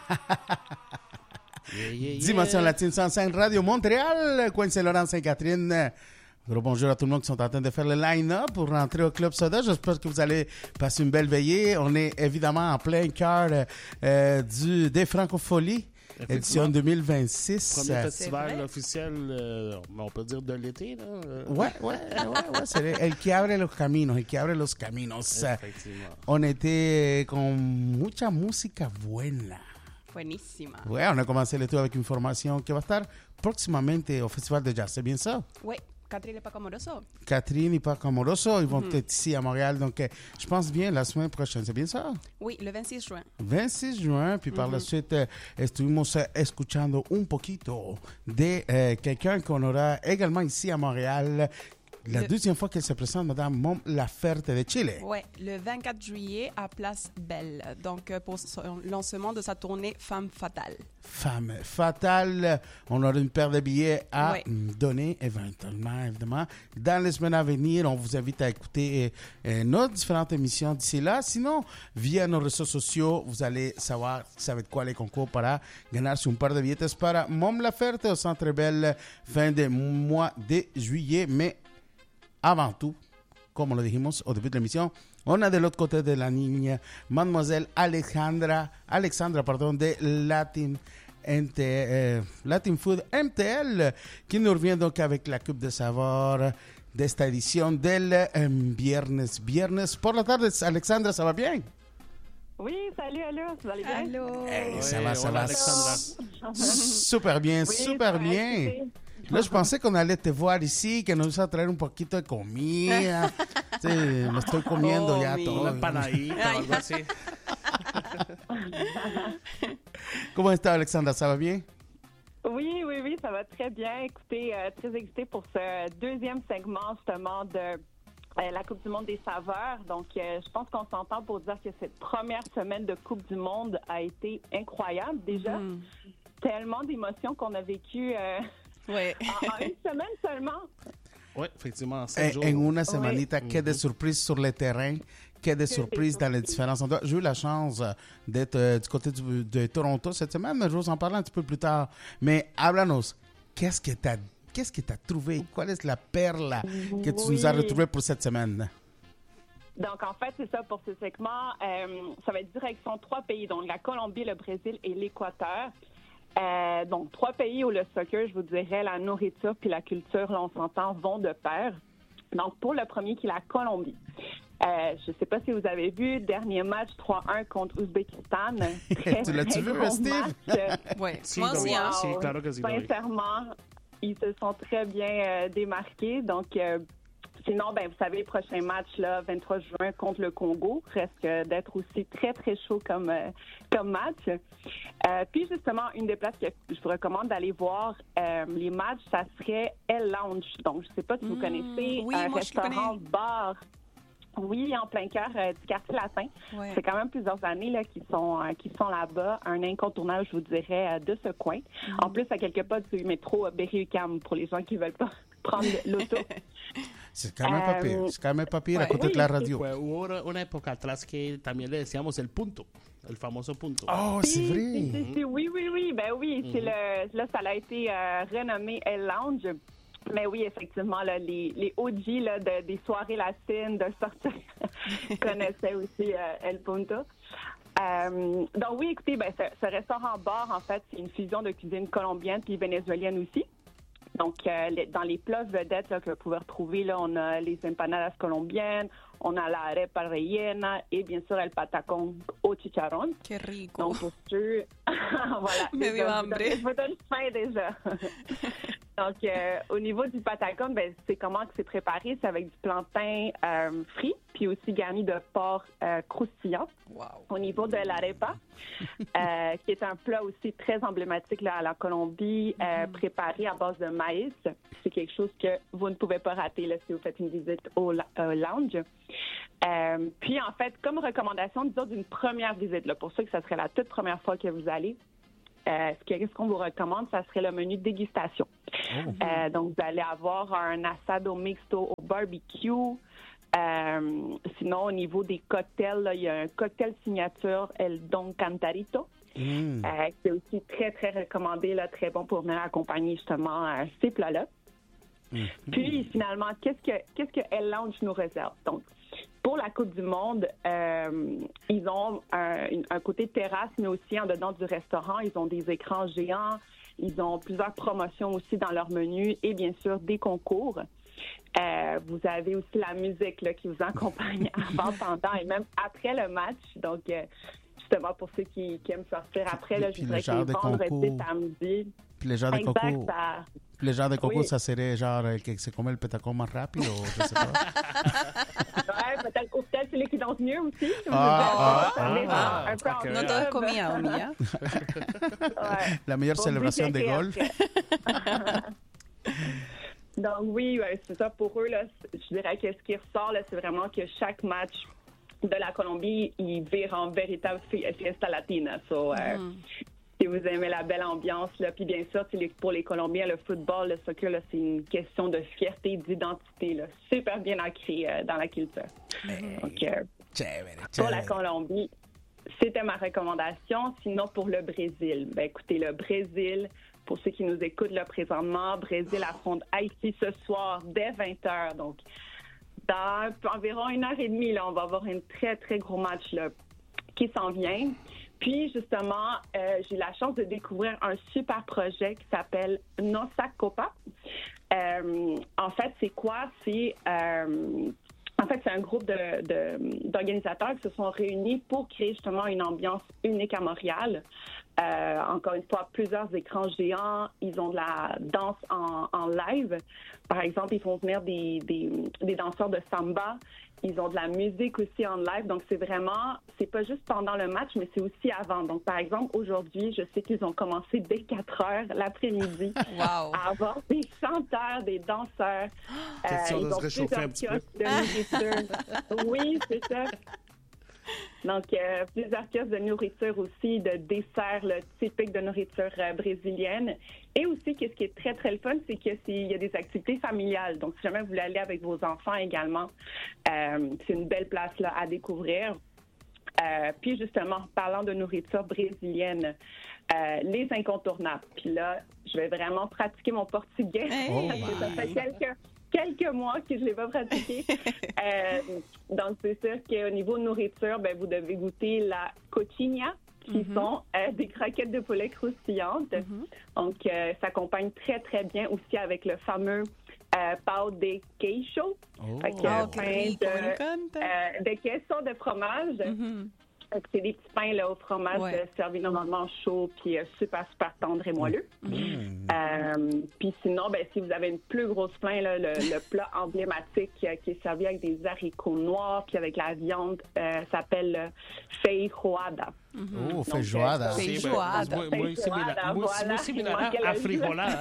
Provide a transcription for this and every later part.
Dimension Latine 105 Radio Montréal, coin Saint-Laurent, Sainte-Catherine. Gros bonjour à tout le monde qui sont en train de faire le line-up pour rentrer au Club Soda. J'espère que vous allez passer une belle veillée. On est évidemment en plein cœur des Francopholies, édition 2026. Premier festival officiel, on peut dire de l'été. Là. Ouais. C'est el que abre los caminos, el que abre los caminos. On était con mucha música buena. Buenísima. Ouais, on a commencé le tout avec une formation qui va estar próximamente au Festival de Jazz, c'est bien ça? Oui, Catherine et Paco Amoroso. Catherine et Paco Amoroso, ils vont être ici à Montréal, donc je pense bien la semaine prochaine, c'est bien ça? Oui, le 26 juin. 26 juin, puis par la suite, estuvimos escuchando un poquito de quelqu'un qu'on aura également ici à Montréal. La deuxième fois qu'elle se présente, Madame Mon Laferte de Chile. Oui, le 24 juillet à Place Belle, donc pour son lancement de sa tournée Femme Fatale. Femme Fatale, on aura une paire de billets à donner éventuellement, dans les semaines à venir. On vous invite à écouter nos différentes émissions d'ici là. Sinon, via nos réseaux sociaux, vous allez savoir ça va être quoi les concours para ganarse un par de billetes para Mon Laferte au Centre Bell fin de mois de juillet. Mais avant tout, como lo dijimos au début de l'émission, on a de l'autre côté de la ligne Mademoiselle Alexandra de Latin Food MTL, qui nous revient donc avec la coupe de sabor de esta edición del viernes por la tarde. Alexandra, ¿ça va bien? Oui, salut, allô, vous allez bien? Allô? Hey, ça va, Alexandra. Super bien, oui, super bien. Là, je pensais qu'on allait te voir ici, que nos iba a traer un poquito de comida. Sí, me estoy comiendo ya todo. Una empanadita o algo así. ¿Cómo está, Alexandra? ¿Ça va bien? Oui, ça va très bien. Écoutez, très excitée pour ce deuxième segment, justement, de la Coupe du monde des saveurs. Donc, je pense qu'on s'entend pour dire que cette première semaine de Coupe du monde a été incroyable, déjà. Tellement d'émotions qu'on a vécues en une semaine seulement. Oui, effectivement, 7 jours. En una semanita, que de surprises sur le terrain, que de surprises dans les différents endroits. J'ai eu la chance d'être du côté de Toronto cette semaine, mais je vais vous en parler un petit peu plus tard. Mais háblanos, qu'est-ce que t'as trouvé? Quelle est la perle que tu nous as retrouvée pour cette semaine? Donc, en fait, c'est ça pour ce segment. Ça va être direction 3 pays, donc la Colombie, le Brésil et l'Équateur. Donc, 3 pays où le soccer, je vous dirais, la nourriture puis la culture, là, on s'entend, vont de pair. Donc, pour le premier, qui est la Colombie. Je ne sais pas si vous avez vu, dernier match 3-1 contre Ouzbékistan. Tu l'as-tu vu, Steve? Oui, moi aussi. Sincèrement, ils se sont très bien démarqués. Donc, sinon, vous savez, le prochain match, là, 23 juin contre le Congo, risque d'être aussi très, très chaud comme match. Puis, justement, une des places que je vous recommande d'aller voir les matchs, ça serait El Lounge. Donc, je ne sais pas si vous connaissez un restaurant-bar. Oui, en plein cœur du quartier latin. Ouais. C'est quand même plusieurs années là, qui sont là-bas. Un incontournable, je vous dirais, de ce coin. En plus, à quelques pas du métro Berry-UQAM pour les gens qui ne veulent pas prendre l'auto. C'est quand même pas pire à côté de la radio. Hubo una época atrás que también le decíamos el punto, el famoso punto. Oh, c'est vrai! Oui. Ben oui, là, ça a été renommé El Lounge. Mais oui, effectivement, là, les OG là, des soirées latines, de sortir, connaissaient aussi El Punto. Donc oui, écoutez, ce restaurant-bar, en fait, c'est une fusion de cuisine colombienne puis vénézuélienne aussi. Donc, dans les plats vedettes là, que vous pouvez retrouver, là, on a les empanadas colombiennes, on a la arepa rellena et bien sûr el patacón au chicharrón. Qué rico. Donc, pour ceux... voilà. Me dio hambre. Je vous donne faim déjà. Donc, au niveau du patacón, c'est comment que c'est préparé. C'est avec du plantain frit, puis aussi garni de porc croustillant. Wow. Au niveau de l'arepa, qui est un plat aussi très emblématique là, à la Colombie, préparé à base de maïs. C'est quelque chose que vous ne pouvez pas rater là, si vous faites une visite au lounge. Puis, en fait, comme recommandation, disons, d'une première visite, là, pour ceux que ça serait la toute première fois que vous allez, ce qu'on vous recommande, ça serait le menu dégustation. Donc, vous allez avoir un asado mixto au barbecue. Sinon, au niveau des cocktails, là, il y a un cocktail signature El Don Cantarito, C'est aussi très, très recommandé, là, très bon pour venir accompagner justement ces plats-là. Puis, finalement, qu'est-ce que Elle Lounge nous réserve? Donc, pour la Coupe du Monde, ils ont un côté terrasse, mais aussi en dedans du restaurant. Ils ont des écrans géants. Ils ont plusieurs promotions aussi dans leur menu et bien sûr des concours. Vous avez aussi la musique là, qui vous accompagne avant, pendant et même après le match. Donc, justement, pour ceux qui aiment sortir après, là, je dirais que les vendredis, samedi. Puis les genres de concours. Les genres de concours, ça serait genre que c'est comme le pétacon más rápido, je sais pas. Ouais, peut-être celui qui danse mieux aussi. Notre comida, Omia. La meilleure célébration des golf. Donc oui, c'est ça pour eux. Là, je dirais que ce qui ressort, là, c'est vraiment que chaque match de la Colombie, il vire en véritable fiesta latina. So, si vous aimez la belle ambiance, là, puis bien sûr, pour les Colombiens, le football, le soccer, là, c'est une question de fierté, d'identité, là, super bien ancrée dans la culture. Donc, pour la Colombie, c'était ma recommandation. Sinon, pour le Brésil, écoutez, le Brésil, pour ceux qui nous écoutent là présentement, Brésil affronte Haïti ce soir dès 20h. Donc, dans environ 1h30, là, on va avoir un très, très gros match là, qui s'en vient. Puis, justement, j'ai la chance de découvrir un super projet qui s'appelle Nossa Copa. En fait, c'est quoi? C'est un groupe d'organisateurs qui se sont réunis pour créer justement une ambiance unique à Montréal. Encore une fois, plusieurs écrans géants. Ils ont de la danse en live. Par exemple, ils font venir des danseurs de samba. Ils ont de la musique aussi en live. Donc, c'est pas juste pendant le match, mais c'est aussi avant. Donc, par exemple, aujourd'hui, je sais qu'ils ont commencé dès 4 heures l'après-midi à avoir des chanteurs, des danseurs. Ils ont plusieurs kiosques de nourriture. Oui, c'est ça. Donc, plusieurs kiosques de nourriture aussi, de desserts typiques de nourriture brésilienne. Et aussi, ce qui est très, très le fun, c'est qu'il y a des activités familiales. Donc, si jamais vous voulez aller avec vos enfants également, c'est une belle place là, à découvrir. Puis, justement, parlant de nourriture brésilienne, les incontournables. Puis là, je vais vraiment pratiquer mon portugais. Parce que ça fait quelques mois que je ne l'ai pas pratiqué. Donc, c'est sûr qu'au niveau de nourriture, vous devez goûter la cochinha, qui sont des croquettes de poulet croustillantes. Donc, ça s'accompagne très, très bien aussi avec le fameux pão de queijo. De queso de fromage. C'est des petits pains là, au fromage servis normalement chaud puis super, super tendre et moelleux. Puis sinon, si vous avez une plus grosse faim, là, le plat emblématique qui est servi avec des haricots noirs puis avec la viande s'appelle feijoada. Feijoada. Muy similar a frijolada.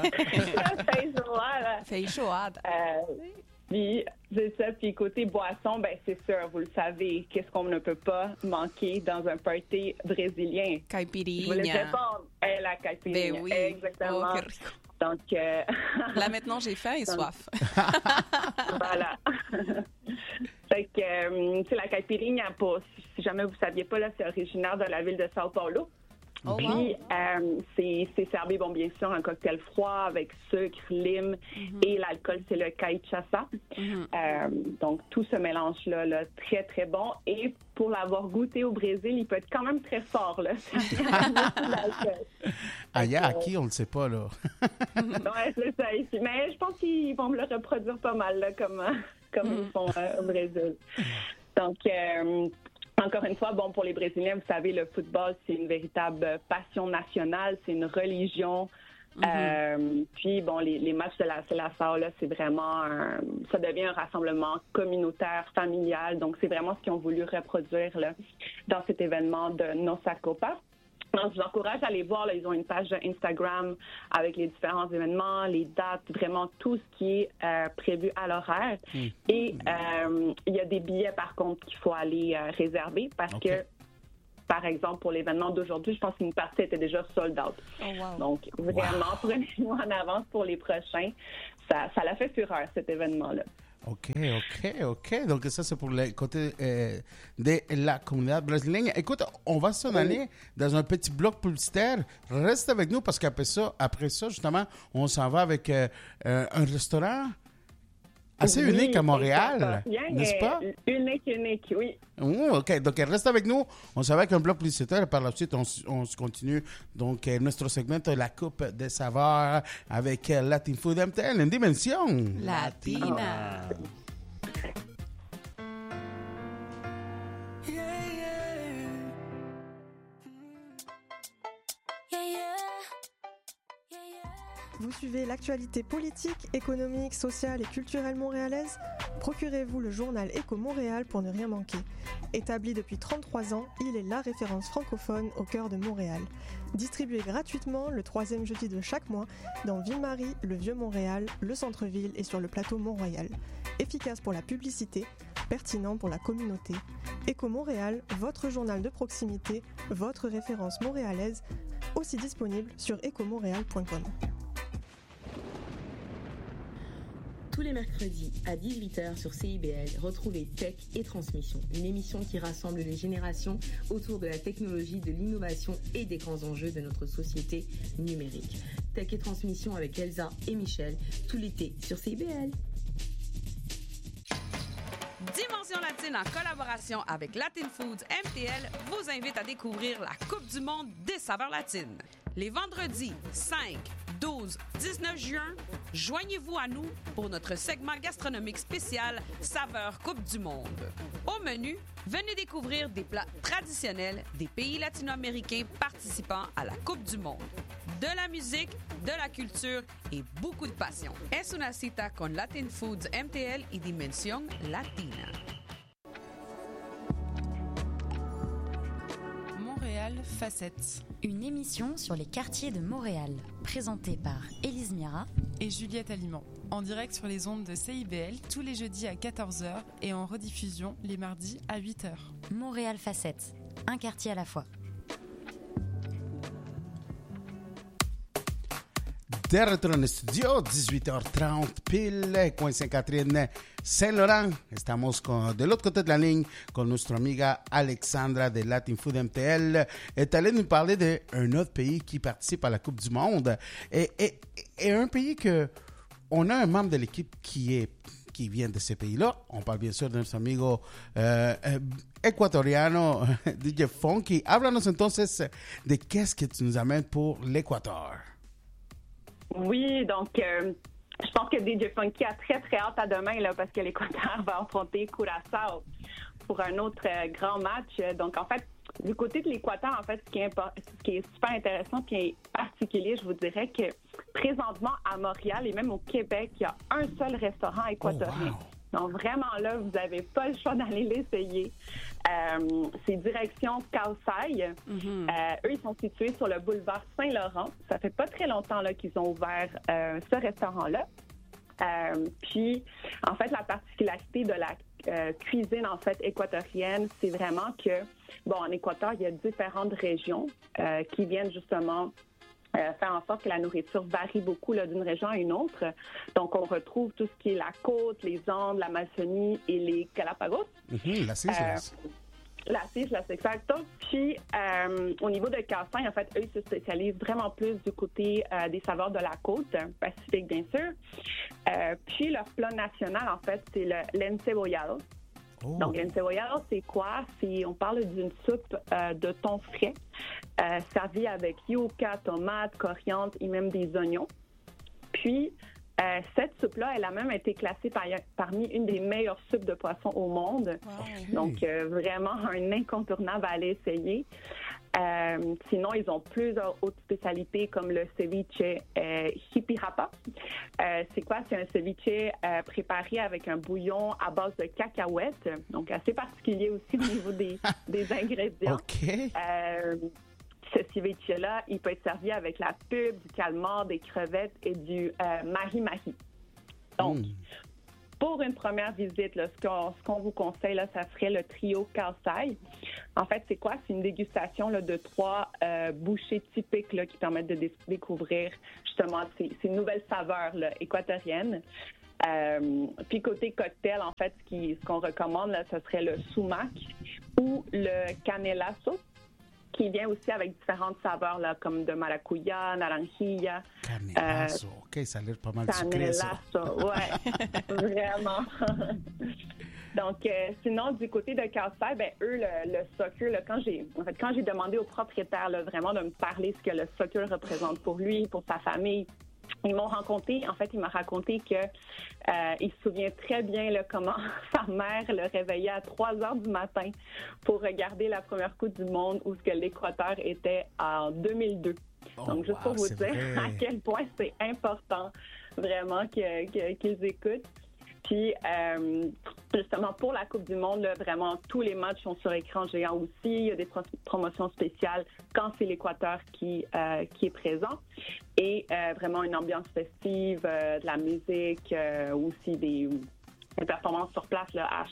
Feijoada. Puis, c'est ça. Puis, côté boisson, c'est sûr, vous le savez, qu'est-ce qu'on ne peut pas manquer dans un party brésilien? Caipirinha. Vous voulez répondre? La caipirinha. Oui. Exactement. Donc, là, maintenant, j'ai faim et soif. Voilà. Fait que, la caipirinha, si jamais vous ne saviez pas, là, c'est originaire de la ville de Sao Paulo. Puis, c'est servi, bien sûr, un cocktail froid avec sucre, lime et l'alcool, c'est le cachaça. Donc, tout ce mélange-là, là, très, très bon. Et pour l'avoir goûté au Brésil, il peut être quand même très fort, là. Aquí, on ne le sait pas, là. Oui, c'est ça ici. Mais je pense qu'ils vont me le reproduire pas mal, là, comme ils font au Brésil. Donc, encore une fois, pour les Brésiliens, vous savez, le football, c'est une véritable passion nationale, c'est une religion. Puis, les matchs de la Seleção, là, c'est vraiment ça devient un rassemblement communautaire, familial. Donc, c'est vraiment ce qu'ils ont voulu reproduire là, dans cet événement de Nossa Copa. Donc, je vous encourage à aller voir. Là, ils ont une page Instagram avec les différents événements, les dates, vraiment tout ce qui est prévu à l'horaire. Et il y a des billets, par contre, qu'il faut aller réserver parce que, par exemple, pour l'événement d'aujourd'hui, je pense qu'une partie était déjà sold out. Donc, vraiment, prenez-vous en avance pour les prochains. Ça l'a fait fureur, cet événement-là. OK. Donc, ça, c'est pour le côté de la communauté brésilienne. Écoute, on va s'en aller dans un petit bloc publicitaire. Reste avec nous parce qu'après ça, justement, on s'en va avec un restaurant assez unique à Montréal, n'est-ce pas? Unique, oui. OK. Donc, reste avec nous. On s'en va avec un bloc publicitaire. Par la suite, on se continue. Donc, notre segment, la coupe des saveurs avec Latin Food MTL, une dimension Latina. Vous suivez l'actualité politique, économique, sociale et culturelle montréalaise? Procurez-vous le journal Éco Montréal pour ne rien manquer. Établi depuis 33 ans, il est la référence francophone au cœur de Montréal. Distribué gratuitement le 3e jeudi de chaque mois dans Ville-Marie, le Vieux-Montréal, le centre-ville et sur le plateau Mont-Royal. Efficace pour la publicité, pertinent pour la communauté. Éco Montréal, votre journal de proximité, votre référence montréalaise, aussi disponible sur ecomontréal.com. Tous les mercredis à 18h sur CIBL, retrouvez Tech et Transmission, une émission qui rassemble les générations autour de la technologie, de l'innovation et des grands enjeux de notre société numérique. Tech et Transmission avec Elsa et Michel, tout l'été sur CIBL. Dimension Latine, en collaboration avec Latin Foods MTL, vous invite à découvrir la Coupe du monde des saveurs latines. Les vendredis 5, 12, 19 juin, joignez-vous à nous pour notre segment gastronomique spécial Saveurs Coupe du monde. Au menu, venez découvrir des plats traditionnels des pays latino-américains participant à la Coupe du monde. De la musique, de la culture et beaucoup de passion. Es una cita con Latin Foods MTL y Dimensión Latina. Montréal Facettes. Une émission sur les quartiers de Montréal, présentée par Élise Mira et Juliette Aliment, en direct sur les ondes de CIBL tous les jeudis à 14h et en rediffusion les mardis à 8h. Montréal Facettes, un quartier à la fois. De retour en estudio, 18h30, pile, coin Sainte-Catherine, Saint-Laurent. Estamos del otro côté de la ligne con nuestra amiga Alexandra de Latin Food MTL. Est allée nous parler d'un autre pays qui participe à la Coupe du Monde. Et un pays que on a un membre de l'équipe qui vient de ce pays-là. On parle bien sûr de notre amigo ecuatoriano DJ Funky. Háblanos entonces de qu'est-ce que tu nous amènes pour l'Équateur. Oui, donc je pense que DJ Funky a très, très hâte à demain là, parce que l'Équateur va affronter Curaçao pour un autre grand match. Donc, en fait, du côté de l'Équateur, en fait, ce qui est super intéressant et particulier, je vous dirais que présentement à Montréal et même au Québec, il y a un seul restaurant équatorien. Oh, wow. Donc, vraiment, là, vous n'avez pas le choix d'aller l'essayer. C'est direction Kaosai. Eux, ils sont situés sur le boulevard Saint-Laurent. Ça fait pas très longtemps là, qu'ils ont ouvert ce restaurant-là. Puis, en fait, la particularité de la cuisine, en fait, équatorienne, c'est vraiment que, bon, en Équateur, il y a différentes régions qui viennent justement faire en sorte que la nourriture varie beaucoup là, d'une région à une autre. Donc, on retrouve tout ce qui est la côte, les Andes, la Macédonie et les Galapagos. Las islas. Las islas, exacto. Puis, au niveau de Kaosai, en fait, eux, ils se spécialisent vraiment plus du côté des saveurs de la côte pacifique, bien sûr. Puis, leur plat national, en fait, c'est le l'encebollado. Oh. Donc, l'encebollado, c'est quoi? On parle d'une soupe de thon frais servie avec yuca, tomates, coriandre et même des oignons. Puis, cette soupe-là, elle a même été classée parmi une des meilleures soupes de poisson au monde. Wow. Donc, vraiment un incontournable à aller essayer. Sinon, ils ont plusieurs autres spécialités comme le ceviche jipirapa. C'est quoi? C'est un ceviche préparé avec un bouillon à base de cacahuètes, donc assez particulier aussi au niveau des ingrédients. OK. Ce ceviche-là, il peut être servi avec la pulpe, du calmar, des crevettes et du mahi-mahi. Donc, pour une première visite, là, ce qu'on vous conseille, là, ça serait le trio Kaosai. En fait, c'est quoi? C'est une dégustation là, de 3 bouchées typiques là, qui permettent de découvrir justement ces nouvelles saveurs là, équatoriennes. Puis côté cocktail, en fait, ce qu'on recommande, là, ce serait le sumac ou le canelazo, qui vient aussi avec différentes saveurs, là, comme de maracuya, naranjilla. Canelazo, OK, ça a l'air pas mal sucré, ça. Canelazo, ouais, vraiment. Donc, sinon, du côté de Carlsbad, ben eux, le soccer, là, quand j'ai demandé au propriétaire, là, vraiment de me parler ce que le soccer représente pour lui, pour sa famille, ils m'ont raconté, en fait, il m'a raconté que il se souvient très bien là, comment sa mère le réveillait à 3 heures du matin pour regarder la première Coupe du Monde où ce que l'Équateur était en 2002. Donc, juste pour vous dire à quel point c'est important vraiment qu'ils écoutent. Puis, justement, pour la Coupe du Monde, là, vraiment, tous les matchs sont sur écran géant aussi. Il y a des promotions spéciales quand c'est l'Équateur qui est présent. Et vraiment une ambiance festive, de la musique, aussi des performances sur place là, à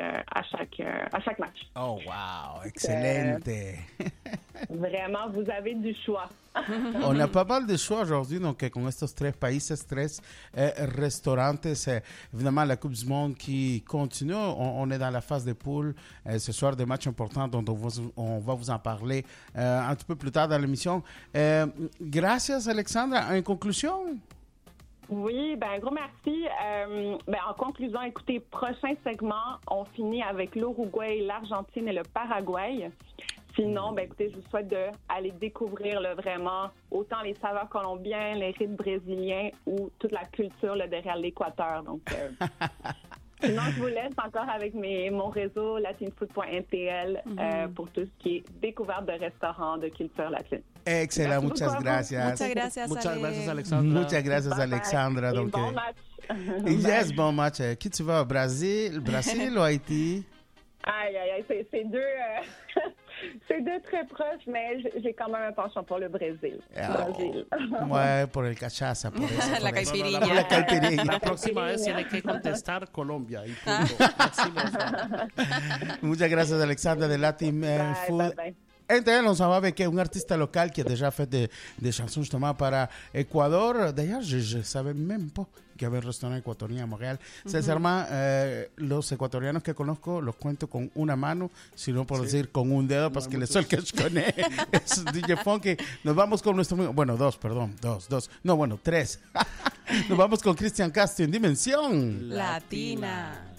chaque match. Oh, wow! Excellente! Vraiment, vous avez du choix. On a pas mal de choix aujourd'hui, donc con estos 3 países, 3 restaurantes. Évidemment, la Coupe du Monde qui continue. On est dans la phase de poule. Ce soir, des matchs importants dont on va vous en parler un petit peu plus tard dans l'émission. Gracias, Alexandra. En conclusion? Oui, ben un gros merci. En conclusion, écoutez, prochain segment, on finit avec l'Uruguay, l'Argentine et le Paraguay. Sinon, ben écoutez, je vous souhaite d'aller découvrir là, vraiment autant les saveurs colombiennes, les rythmes brésiliens ou toute la culture là, derrière l'Équateur. Donc, sinon, je vous laisse encore avec mon réseau latinfood.ntl pour tout ce qui est découverte de restaurants de culture latine. Excellent, muchas gracias. Muchas gracias, Alexandra. Muchas gracias, Alexandra. Donc, bon match. Yes, bon match. Qui tu vas, Brésil ou Haïti? Aïe, c'est deux... C'est deux très proches, mais j'ai quand même un penchant pour le Brésil. Ouais, por el cachaça. Por eso, la caipirinha. Por la caipirinha. La próxima vez tiene que contestar Colombia. Y Muchas gracias, Alexandra, de Latin Food. Entonces, on s'en va avec un artiste local qui a déjà fait des chansons justement para Ecuador. D'ailleurs, je savais même pas que había un restaurante ecuatoriano en Montréal. Sinceramente, los ecuatorianos que conozco los cuento con una mano, si no por decir con un dedo, parce que le seul que je connais es DJ Funky. Nos vamos con nuestro... Bueno, dos. No, bueno, 3. Nos vamos con Cristian Castro en Dimensión Latina.